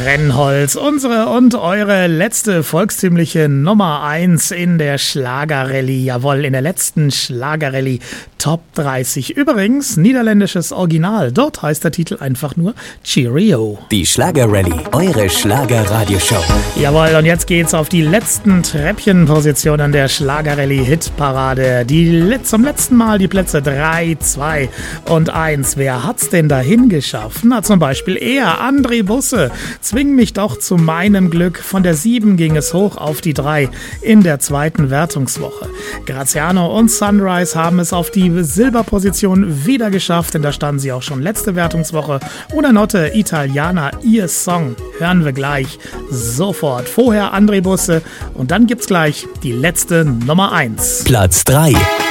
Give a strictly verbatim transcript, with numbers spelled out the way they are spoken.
Brennholz, unsere und eure letzte volkstümliche Nummer eins in der Schlagerrallye. Jawohl, in der letzten Schlagerrallye Top dreißig. Übrigens, niederländisches Original. Dort heißt der Titel einfach nur Cheerio. Die Schlagerrallye, eure Schlagerradioshow. Jawohl, und jetzt geht's auf die letzten Treppchenpositionen der Schlagerrallye-Hitparade. Die zum letzten Mal die Plätze drei, zwei und eins. Wer hat's denn dahin geschafft? Na, zum Beispiel er, André Busse. Zwing mich doch zu meinem Glück. Von der sieben ging es hoch auf die drei in der zweiten Wertungswoche. Graziano und Sunrise haben es auf die Silberposition wieder geschafft, denn da standen sie auch schon letzte Wertungswoche. Buonanotte Italiana, ihr Song, hören wir gleich sofort. Vorher André Busse und dann gibt's gleich die letzte Nummer eins. Platz drei.